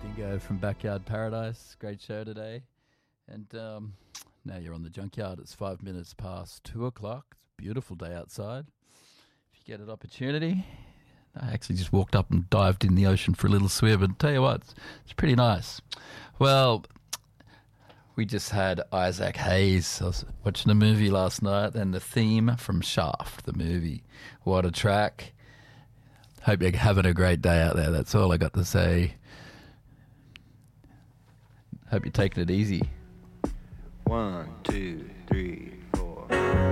Dingo from Backyard Paradise. Great show today. And now you're on the Junkyard. It's 5 minutes past 2 o'clock. It's a beautiful day outside. If you get an opportunity, I actually just walked up and dived in the ocean for a little swim. And tell you what, it's pretty nice. Well, we just had Isaac Hayes. I was watching a movie last night, and the theme from Shaft, the movie. What a track. Hope you're having a great day out there. That's all I got to say. Hope you're taking it easy. 1, 2, 3.